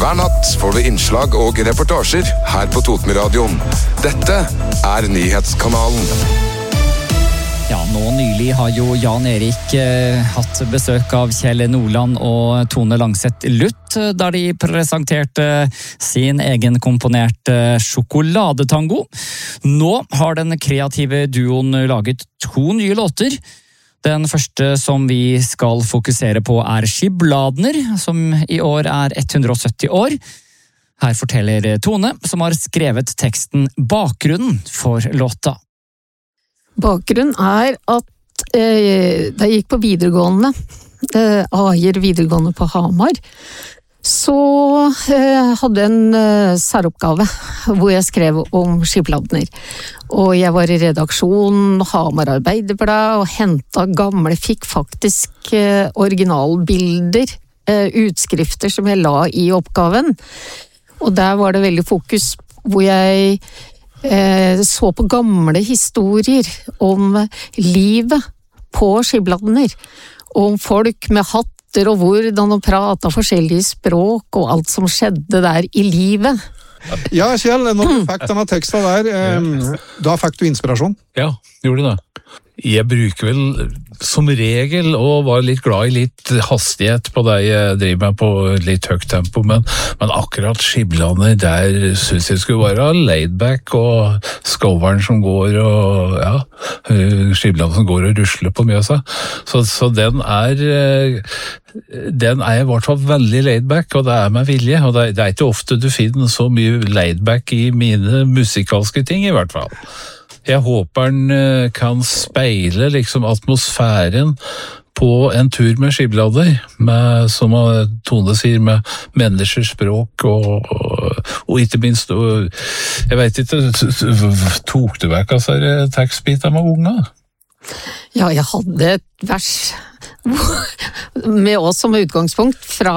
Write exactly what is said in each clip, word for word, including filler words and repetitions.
Hver natt får du innslag og reportasjer her på Totenradioen. Dette er Nyhetskanalen. Ja, nå nylig har jo Jan Erik eh, hatt besøk av Kjell Nordland og Tone Langseth Luth, der de presenterte sin egen komponerte sjokoladetango. Nå har den kreative duoen laget to nye låter. Den første som vi skal fokusere på er Skibladner, som i år er hundre og sytti år. Her forteller Tone, som har skrevet teksten bakgrunnen for låta. Bakgrunnen er at eh, da jeg gikk på videregående, eh, Ajer videregående på Hamar, så eh, hadde jeg en eh, særoppgave hvor jeg skrev om skibladner. Og jeg var i redaksjonen, Hamar Arbeiderblad, og hentet gamle, fikk faktisk eh, originalbilder, eh, utskrifter som jeg la i oppgaven. Og der var det veldig fokus hvor jeg Eh, så på gamle historier om livet på skibladner, om folk med hatter og hvordan de pratet forskjellige språk og alt som skjedde der i livet. Ja, Kjell, når du fikk denne teksten der, eh, da fikk du inspirasjon? Ja, gjorde det. Jeg bruker vel som regel og var litt glad i litt hastighet på det jeg driver med på litt høyt tempo, men, men akkurat skibladner der synes jeg skulle være laidback og skoveren som går og ja, skibladner som går og rusler på Mjøsa. Så, så den er den er i hvert fall veldig laidback, og det er med vilje, og det er, det er ikke ofte du finner så mye laidback i mine musikalske ting i hvert fall. Jeg håper den kan speile liksom atmosfæren på en tur med skibladner, med, som Tone sier, med menneskers språk og, og, og ikke minst, og, jeg vet ikke, tok du vekk altså tekstbiter med unga? Ja, jeg hadde et vers med oss som utgangspunkt fra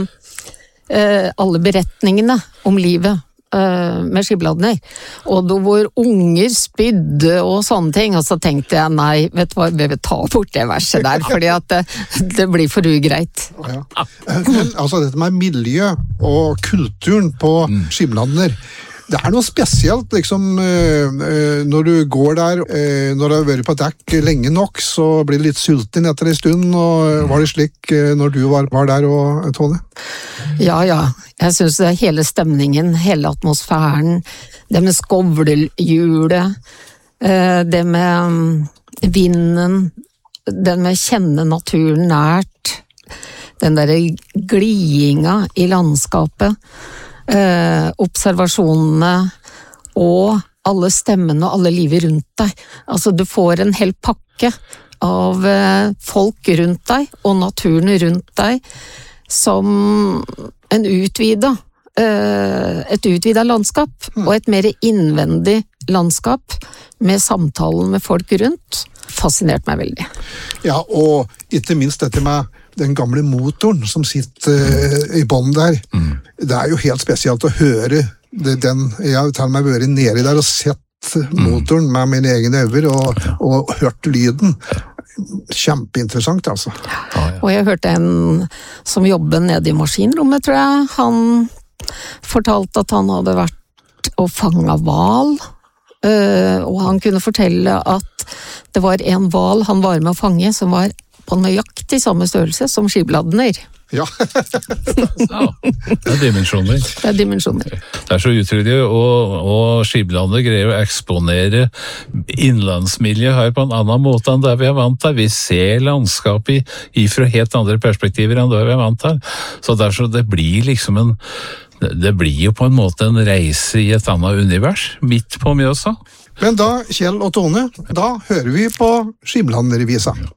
eh, alle beretningene om livet med skibladner, og da hvor unger spydde og sånne ting, og så tenkte jeg, nei, vet du hva, vi vil ta bort det verset der, fordi at det, det blir for ugreit. Ja. Men altså, dette med miljø og kulturen på mm. skibladner, det er noe spesielt, liksom, når du går der, når du har vært på dekk lenge nok, så blir det litt sulten etter en stund, og var det slik når du var, var der, og Tone? Ja, ja. Jeg synes det er hele stemningen, hele atmosfæren, det med skovlehjulet, det med vinden, det med kjenne naturen nært, den der glidinga i landskapet, Eh, observasjonene og alle stemmene og alle livet rundt deg. Altså du får en hel pakke av eh, folk rundt deg og naturen rundt deg som en utvida eh, et utvida landskap mm. og et mer innvendig landskap med samtalen med folk rundt. Fascinert meg veldig. Ja, og ikke minst dette med den gamle motoren som sitter uh, i bånd der. Mm. Det er jo helt spesielt å høre det, den, jeg har til meg vært nede der og sett mm. motoren med mine egne øyne og, og hørt lyden. Kjempeinteressant, altså. Ja, ja. Og jeg hørte en som jobber nede i maskinrommet, tror jeg. Han fortalte at han hadde vært og fanget hval. Uh, og han kunne fortelle at det var en hval han var med å fange som var på nøyaktig samme størrelse som skibladner. Ja. Ja, det er dimensjoner. Det er dimensjoner. Det er så utrolig, og, og skibladner greier å eksponere innlandsmiljøet her på en annen måte enn det vi er vant til. Vi ser landskapet ifra helt andre perspektiver enn det vi er vant til. Så derfor det blir liksom en det blir jo på en måte en reise i et annet univers, midt på Mjøsa. Men da, Kjell og Tone, da hører vi på Skibladnervisa.